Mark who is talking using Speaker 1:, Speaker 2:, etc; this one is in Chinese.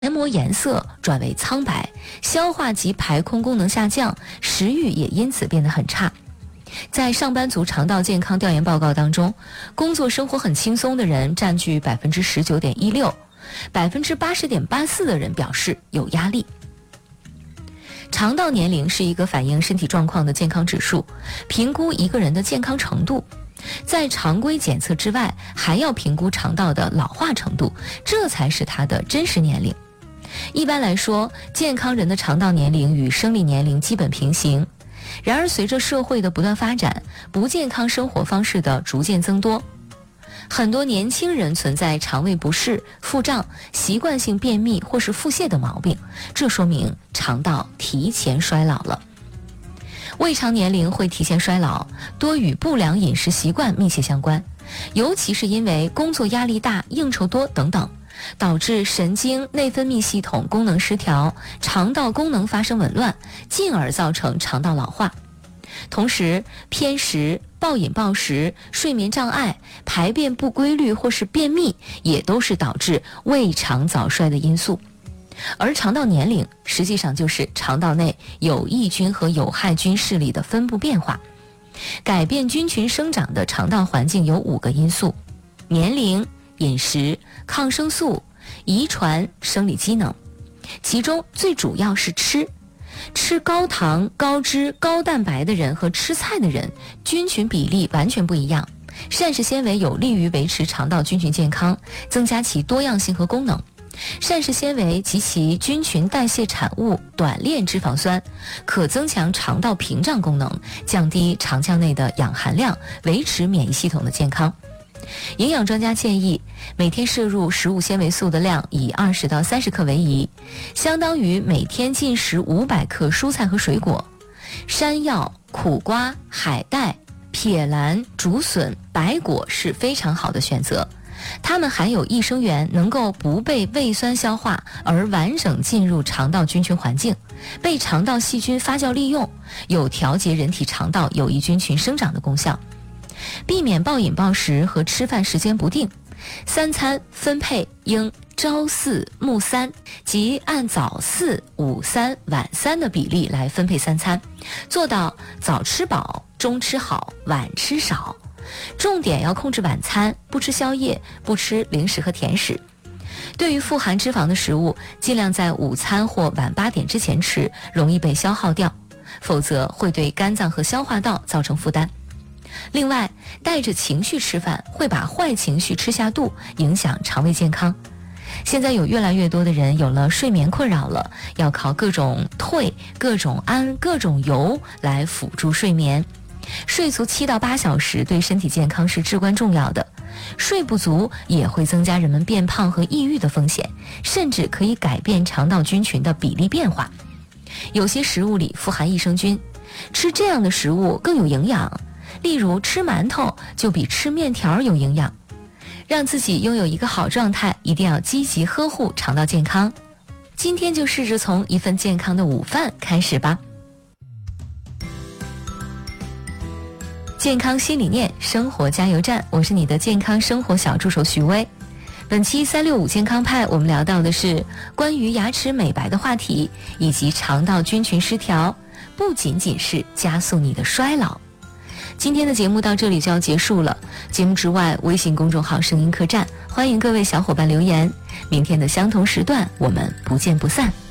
Speaker 1: 黏膜颜色转为苍白，消化及排空功能下降，食欲也因此变得很差。在上班族肠道健康调研报告当中，工作生活很轻松的人占据 19.16%，80.84% 的人表示有压力。肠道年龄是一个反映身体状况的健康指数，评估一个人的健康程度。在常规检测之外，还要评估肠道的老化程度，这才是它的真实年龄。一般来说，健康人的肠道年龄与生理年龄基本平行。然而，随着社会的不断发展，不健康生活方式的逐渐增多，很多年轻人存在肠胃不适、腹胀、习惯性便秘或是腹泻的毛病，这说明肠道提前衰老了。胃肠年龄会提前衰老，多与不良饮食习惯密切相关，尤其是因为工作压力大、应酬多等等，导致神经内分泌系统功能失调，肠道功能发生紊乱，进而造成肠道老化。同时，偏食、暴饮暴食、睡眠障碍、排便不规律或是便秘，也都是导致胃肠早衰的因素。而肠道年龄实际上就是肠道内有益菌和有害菌势力的分布变化。改变菌群生长的肠道环境有5个因素：年龄、饮食、抗生素、遗传、生理机能。其中最主要是吃高糖、高脂、高蛋白的人和吃菜的人，菌群比例完全不一样。膳食纤维有利于维持肠道菌群健康，增加其多样性和功能。膳食纤维及其菌群代谢产物短链脂肪酸可增强肠道屏障功能，降低肠腔内的氧含量，维持免疫系统的健康。营养专家建议每天摄入食物纤维素的量以20到30克为宜，相当于每天进食500克蔬菜和水果。山药、苦瓜、海带、撇兰、竹笋、白果是非常好的选择，它们含有益生元，能够不被胃酸消化而完整进入肠道菌群环境，被肠道细菌发酵利用，有调节人体肠道有益菌群生长的功效。避免暴饮暴食和吃饭时间不定，3餐分配应朝4暮3，即按早4、午3、晚3的比例来分配3餐，做到早吃饱、中吃好、晚吃少。重点要控制晚餐，不吃宵夜，不吃零食和甜食。对于富含脂肪的食物，尽量在午餐或晚8点之前吃，容易被消耗掉，否则会对肝脏和消化道造成负担。另外，带着情绪吃饭会把坏情绪吃下肚，影响肠胃健康。现在有越来越多的人有了睡眠困扰了，要靠各种褪、各种胺、各种油来辅助睡眠。睡足7到8小时对身体健康是至关重要的，睡不足也会增加人们变胖和抑郁的风险，甚至可以改变肠道菌群的比例变化。有些食物里富含益生菌，吃这样的食物更有营养，例如吃馒头就比吃面条有营养。让自己拥有一个好状态，一定要积极呵护肠道健康。今天就试着从一份健康的午饭开始吧。健康新理念，生活加油站，我是你的健康生活小助手徐薇。本期365健康派，我们聊到的是关于牙齿美白的话题，以及肠道菌群失调不仅仅是加速你的衰老。今天的节目到这里就要结束了，节目之外，微信公众号声音客栈，欢迎各位小伙伴留言。明天的相同时段，我们不见不散。